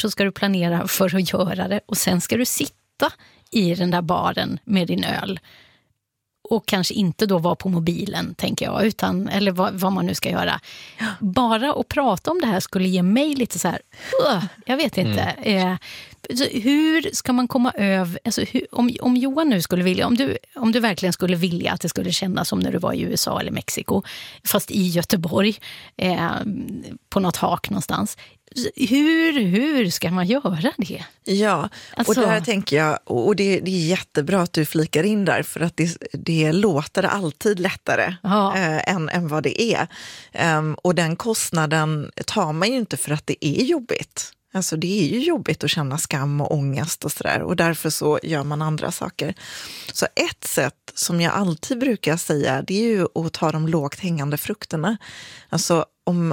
så ska du planera för att göra det. Och sen ska du sitta i den där baren med din öl. Och kanske inte då vara på mobilen, tänker jag, utan, eller vad man nu ska göra. Bara att prata om det här skulle ge mig lite så här, jag vet inte. Hur ska man komma över, alltså om Johan nu skulle vilja, om du verkligen skulle vilja att det skulle kännas som när du var i USA eller Mexiko, fast i Göteborg, på något hak någonstans. Hur ska man göra det? Ja, och där tänker jag, och det är jättebra att du flikar in där, för att det låter alltid lättare än vad det är. Och den kostnaden tar man ju inte för att det är jobbigt. Alltså det är ju jobbigt att känna skam och ångest och sådär, och därför så gör man andra saker. Så ett sätt som jag alltid brukar säga, det är ju att ta de lågt hängande frukterna. Alltså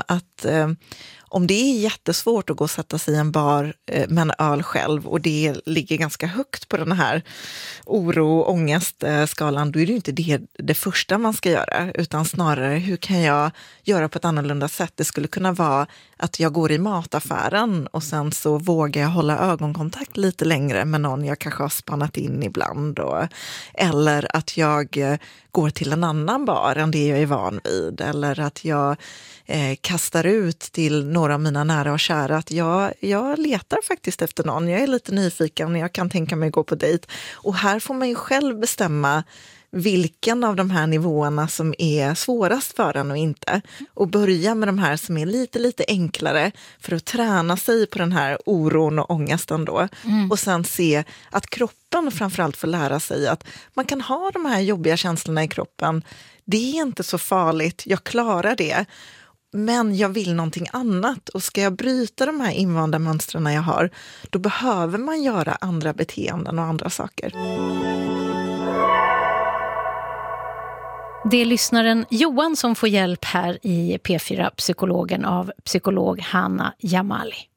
om det är jättesvårt att gå och sätta sig i en bar med en öl själv, och det ligger ganska högt på den här oro- och ångestskalan, då är det ju inte det första man ska göra, utan snarare hur kan jag göra på ett annorlunda sätt. Det skulle kunna vara att jag går i mataffären och sen så vågar jag hålla ögonkontakt lite längre med någon jag kanske har spannat in ibland. Eller att jag går till en annan bar än det jag är van vid. Eller att jag kastar ut till några av mina nära och kära att jag letar faktiskt efter någon. Jag är lite nyfiken, jag kan tänka mig att gå på dejt. Och här får man ju själv bestämma vilken av de här nivåerna som är svårast för en och inte. Och börja med de här som är lite enklare för att träna sig på den här oron och ångesten då. Och sen se att kroppen framförallt får lära sig att man kan ha de här jobbiga känslorna i kroppen. Det är inte så farligt, jag klarar det. Men jag vill någonting annat, och ska jag bryta de här invanda mönstren jag har, då behöver man göra andra beteenden och andra saker. Det är lyssnaren Johan som får hjälp här i P4 Psykologen av psykolog Hanna Jamali.